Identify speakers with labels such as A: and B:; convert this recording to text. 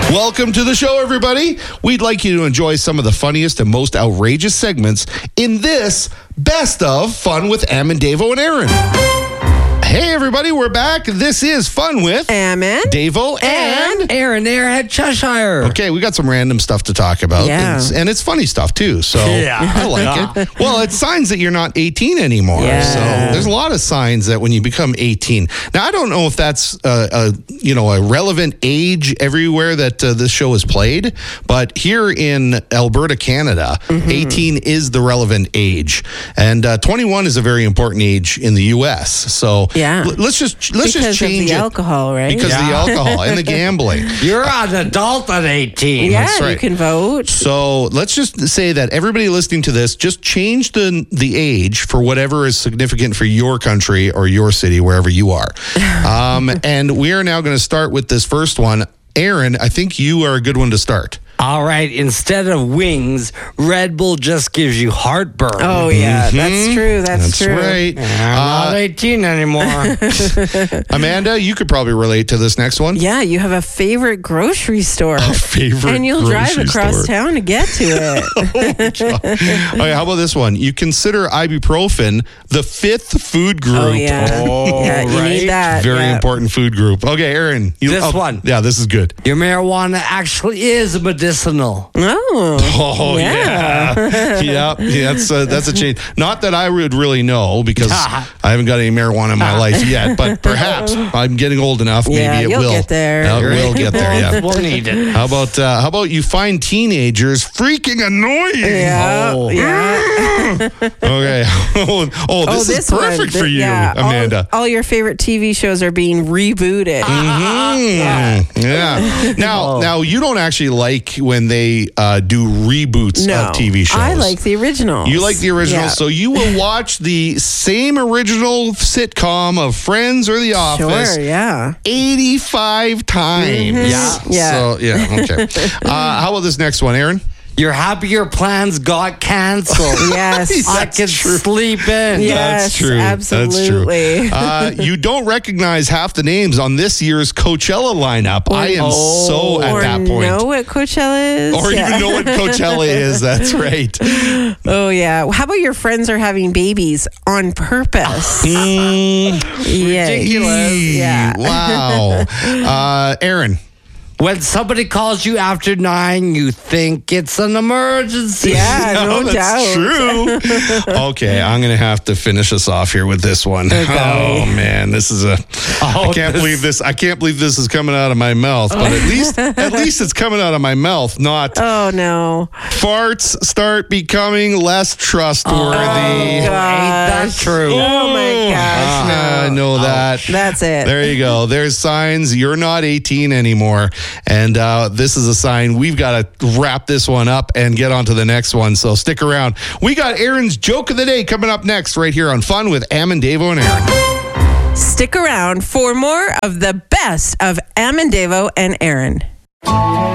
A: Welcome to the show, everybody. We'd like you to enjoy some of the funniest and most outrageous segments in this Best of Fun with Am and Davo and Aaron. Hey, everybody, we're back. This is Fun with
B: Ammon,
A: Davo, and
C: Aaron there at Cheshire.
A: Okay, we got some random stuff to talk about.
B: Yeah.
A: And it's funny stuff, too. So I like it. Well, it's signs that you're not 18 anymore.
B: Yeah.
A: So there's a lot of signs that when you become 18. Now, I don't know if that's a relevant age everywhere that this show is played, but here in Alberta, Canada, 18 is the relevant age. And 21 is a very important age in the U.S. So let's just change
B: of the alcohol, right?
A: Because of the alcohol and the gambling.
C: You're an adult at 18.
B: Yeah,
A: That's right.
B: you can vote.
A: So let's just say that everybody listening to this, just change the age for whatever is significant for your country or your city, wherever you are. And we are now going to start with this first one. Aaron, I think you are a good one to start.
C: All right, instead of wings, Red Bull just gives you heartburn.
B: Oh, yeah, that's true. That's true.
A: Right.
C: I'm not 18 anymore.
A: Amanda, you could probably relate to this next one.
B: Yeah, you have a favorite grocery store.
A: Favorite
B: and you'll drive
A: grocery
B: across
A: store.
B: town to get to it.
A: Okay, how about this one? You consider ibuprofen the fifth food group.
B: Oh, yeah. Yeah, you
C: right.
B: need that.
A: Very
B: yeah.
A: important food group. Okay, Aaron.
C: This one.
A: Yeah, this is good.
C: Your marijuana actually is medicinal.
B: Oh.
A: Oh, yeah. Yeah, that's a change. Not that I would really know because I haven't got any marijuana in my life yet, but perhaps I'm getting old enough.
B: Yeah,
A: Maybe it
B: you'll
A: will.
B: get there.
A: We'll get there, yeah.
C: We'll need it.
A: How about you find teenagers freaking annoying?
B: Yeah.
C: Oh.
B: Yeah.
A: Okay. This is perfect for you,
B: yeah,
A: Amanda.
B: All your favorite TV shows are being rebooted.
A: Yeah. Now you don't actually like when they do reboots
B: No,
A: of TV shows.
B: I like the original.
A: You like the original,
B: Yeah.
A: so you will watch the same original sitcom of Friends or The Office
B: Sure, yeah.
A: 85 times.
C: Yeah.
B: Yeah.
A: So, yeah, okay. How about this next one, Aaron?
C: Your happier plans got canceled.
B: Yes.
C: I
A: That's
C: could
A: true.
C: sleep in.
B: Yes,
A: That's true.
B: absolutely.
A: That's true. You don't recognize half the names on this year's Coachella lineup. I am so at
B: or
A: that point.
B: know what Coachella is.
A: Or even know what Coachella is. That's right.
B: Oh, yeah. How about your friends are having babies on purpose? Yeah.
C: Ridiculous.
B: Yeah.
A: Wow. Aaron.
C: When somebody calls you after 9, you think it's an emergency.
B: Yeah, no
A: that's
B: doubt.
A: true. Okay, I'm going to have to finish us off here with this one.
B: Okay.
A: Oh, man. This is I can't believe this. I can't believe this is coming out of my mouth, but at least it's coming out of my mouth, not
B: Oh, no.
A: farts start becoming less trustworthy.
C: Ain't that true?
B: Oh, my gosh.
A: I know that.
B: That's it.
A: There you go. There's signs you're not 18 anymore. And this is a sign. We've got to wrap this one up and get on to the next one. So stick around. We got Aaron's Joke of the Day coming up next right here on Fun with Am and Davo and Aaron.
B: Stick around for more of the best of Am and Davo and Aaron.